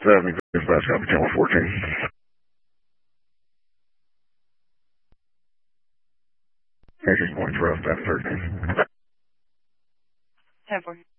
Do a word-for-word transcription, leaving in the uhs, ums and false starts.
seven, dispatch, copy, channel fourteen. Entry point twelve, that's thirteen. ten four.